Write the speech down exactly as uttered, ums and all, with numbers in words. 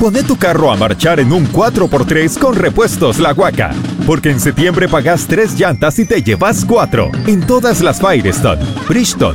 Poné tu carro a marchar en un cuatro por tres con Repuestos La Huaca. Porque en septiembre pagás tres llantas y te llevas cuatro. En todas las Firestone, Bridgestone,